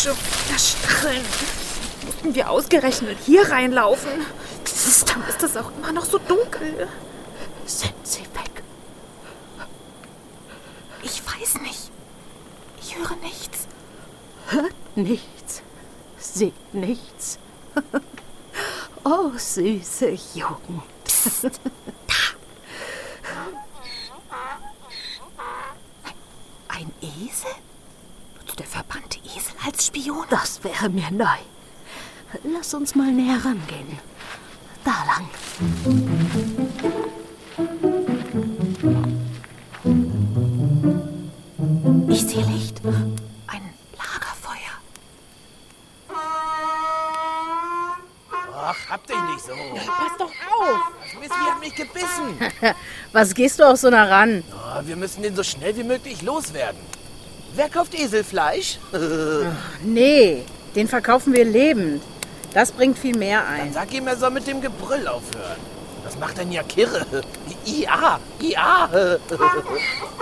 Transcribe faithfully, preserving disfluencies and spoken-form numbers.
Schon wieder Stacheln. Mussten wir ausgerechnet hier reinlaufen? Dann ist es auch immer noch so dunkel. Sind sie weg? Ich weiß nicht. Ich höre nichts. Hört nichts. Sieht nichts. Oh, süße Jugend. Psst, da. Ein Esel? Nutzt der verbannte Esel als Spion? Das wäre mir neu. Lass uns mal näher rangehen. Da lang. Ich sehe Licht. Ein Lagerfeuer. Ach, hab dich nicht so. Pass doch auf! Das Mistvieh hat mich gebissen. Was gehst du auch so nah ran? Oh, wir müssen den so schnell wie möglich loswerden. Wer kauft Eselfleisch? Nee, den verkaufen wir lebend. Das bringt viel mehr Dann ein. sag ihm, er soll mit dem Gebrüll aufhören. Das macht einen ja kirre. Ja, ja.